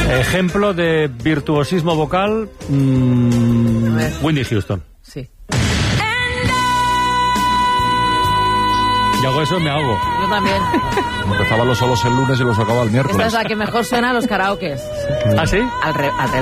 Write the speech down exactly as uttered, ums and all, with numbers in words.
Ejemplo de virtuosismo vocal, mmm, Whitney Houston. Sí. Y hago eso y me ahogo. Yo también. Empezaba los solos el lunes y los acababa el miércoles. Esta es la que mejor suena a los karaokes. ¿Ah, sí? Al, re, al